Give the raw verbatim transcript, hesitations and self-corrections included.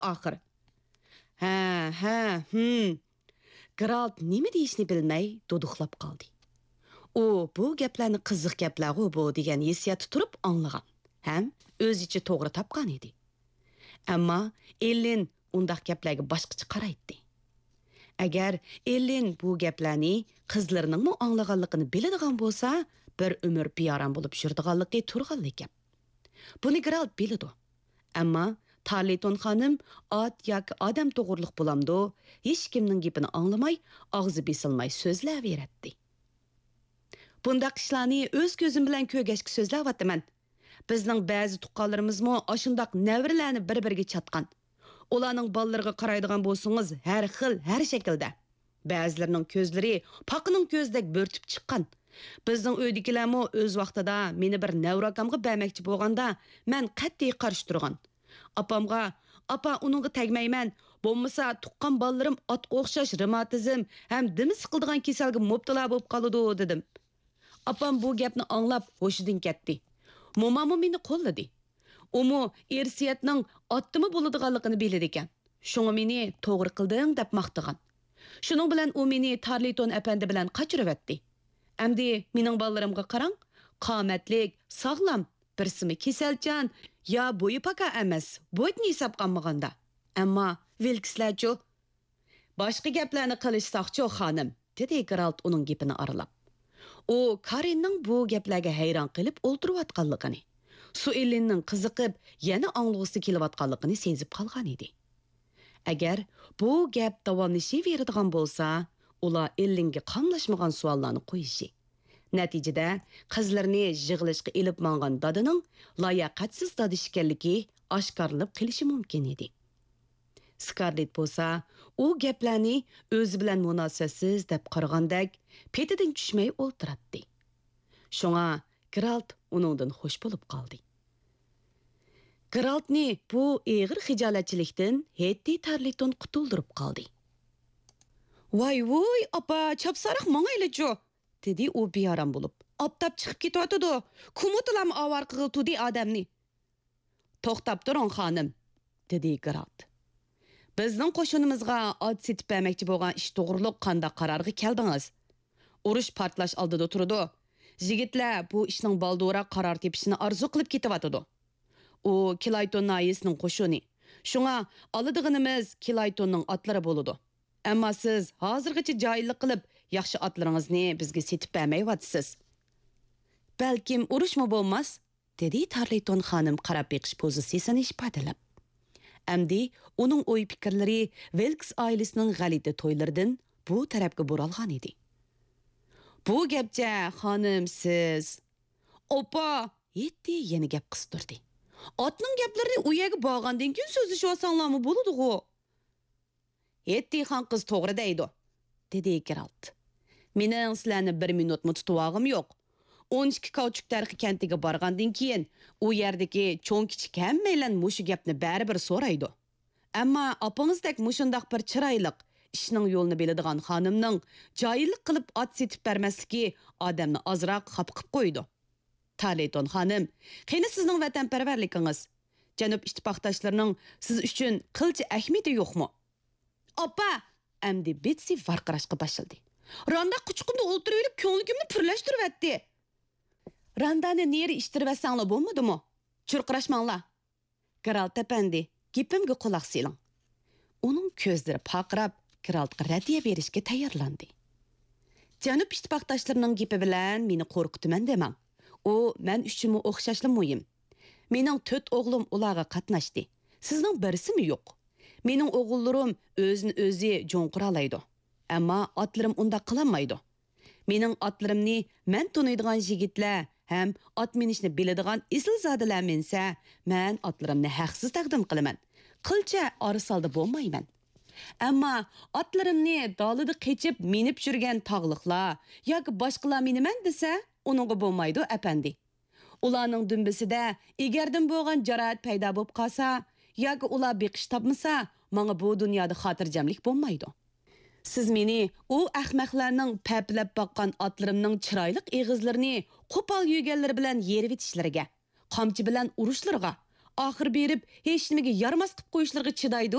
oxir. Ha, ha, hmm. Geralt nima deyishni bilmay duduqlab qoldi. U bu gaplarni qiziq gaplar-ku bu degan hissiyat turib anglagan. Ham o'zicha to'g'ri topgan edi. Ammo Ellen undaq gaplarga boshqacha qaraydi. Agar Ellen bu gaplarni qizlarining mo anglaganligini biladigan bo'lsa, bir umr piyaram bo'lib yurdiganligi turganlik gap. Buni Geralt biladi. Ammo Tarleton xonim ot yoki odam to'g'riliq bo'lamdi, hech kimning gapini anglamay, og'zi besilmay so'zlayveradi. Bundaq ishlarni o'z ko'zim bilan ko'rgashga so'zlayapman. Bizning ba'zi tuqqanlarimizmi ashundaq navrilarni bir-biriga chatgan. Ularning ballarga qaraydigan bo'lsangiz, har xil, har shaklda. Ba'zilarining ko'zlari paqining ko'zdek bo'rtib chiqqan. Bizning uydagilarmi o'z vaqtida meni bir navrakamga bermoqchi bo'lganda, men qat'iy qarshi turgan. Apamga, "Apa, uningga tegmayman. Bo'lmasa tuqqan ballarim otga o'xshash revmatizm ham dimi siqildigan kasalga mubtalo bo'lib qoladi" dedim. Apam bu gapni anglab hoshidan ketdi. Momamo meni qo'lladi. Umu irsiyatning otdimi bo'ladiganligini biladi ekan. Shunga meni to'g'ri qilding deb maqtagan. Shuning bilan u meni Tarleton apandi bilan qochiribdi. Amdi mening ballarimga qarang, qomatlik, sog'lom, birsimi kasalchan, ya bo'yi paka emas, bo'yni hisob qilmaganda. Ammo Wilkeslarcho boshqa gaplarni qilishsaqcho xonim, dedi Geralt uning gapini aralab. U Karinning bu gaplarga hayron qilib o'ltirayotganligini, Suellinning qiziqib, yana anglag'isi kelayotganligini sezib qolgan edi. Agar bu gap davomlashaveradigan bo'lsa, ular Ellinga qamlashmagan savollarni qo'yishi. Natijada qizlarni yig'ilishga elib mangan dadining layoqatsiz dadish ekanligi oshkorlanib qilishi mumkin edi. Scarlett bo'lsa, u gaplarni o'zi bilan munosabatsiz deb qaragandek, petidan tushmay o'ltiradi. Shunga Geralt uningdan xush bo'lib qoldi. Geraltni bu eg'ir xijolatchilikdan Hetty Tarleton qutuldirib qoldi. "Voy voy, opa, chapsariq mangaylacho", dedi u beyaram bo'lib. "Optab chiqib ketyotdi. Kumutlam avar qildi odamni." "To'xtab turing, xonim", dedi Geralt. "Bizning qo'shinimizga ot setib bermoqchi bo'lgan ish to'g'riliq qanday qarorga keldingiz? Urush portlash oldida turdi. Yigitlar bu ishning baldura qaror tepishini orzu qilib ketyotdi. U Kilayton noyisining qo'shini. Shunga oladiganimiz Kilaytonning otlari bo'ladi. Ammo siz hozirgacha joylik qilib, yaxshi otlaringizni bizga setib bermayapsiz." "Balkim urushmi bo'lmas?" dedi Tarleton xonim qarab beqish pozitsiyasini ifodalab. Amdi uning o'y fikrlari Wilkes oilasining g'alati to'ylaridan bu tarafga buralgan edi. "Bu gapcha, xonim, siz..." "Opa!" Hetty yana gap qistirdi. "Otning gaplarini u yerga borgandan keyin so'zlashib bo'ladi-ku." "Hetty xon qiz to'g'ri deydi", dedi Geralt. "Mening sizlarni bir minutmi tutuvog'im yo'q. o'n ikki Kauchuk tarixi kentiga borgandan keyin u yerdagi cho'ng kichik hammaylar mushu gapni baribir so'raydi. Ammo opangizdek mushundaq bir chiroyliq, ishning yo'lini biladigan xonimning joyillik qilib ot setib bermasligi odamni ozroq xafa qilib qo'ydi. Tarleton xonim, qani sizning vatanparvarligingiz, Janub ittifoqdoshlarining siz uchun qilchi ahamiyati yo'qmi?" "Opa!" Amdi Betsy varqirashga boshladi. "Randa quchqunda o'ltirib ko'nglimni purlashtiryapti." "Randani neri ishtirvasanlar bo'lmadimi? Churqirashmanglar." "Geralt apandi, gapimga quloq soling." Uning ko'zlari paqrab, Geraltga radiya berishga tayyorlandi. "Janub ittifoqdoshlarining gapi bilan meni qo'rqitaman demang. U men uchun o'xshashli muhim. Mening to'rt o'g'lim ularga qatnashdi. Sizning birisimi yo'q. Mening o'g'illarim o'zini o'zi jo'nqira oladi. Ammo otlarim unda qilolmaydi. Mening otlarimni men taniydigan yigitlar ham ot minishni biladigan islzodalar minsa, men otlarimni haqsiz taqdim qilaman. Qilcha orisalda bo'lmayman. Ammo otlarimni dalida qechib minib yurgan tog'liqlar yoki boshqalar miniman desa, uningga bo'lmaydi apandi. Ularning dumbisida egardan bo'lgan jarohat paydo bo'lib qolsa, yoki ular beqish topmasa, menga bu dunyoda xotirjamlik bo'lmaydi. Siz meni u ahmoqlarning paplab boqqan otlarimning chiroyli eg'izlarini qo'pol yuganlari bilan yerib etishlariga, qamchi bilan urushlariga, oxir berib hech nimaga yarmas qilib qo'yishlariga chidaydi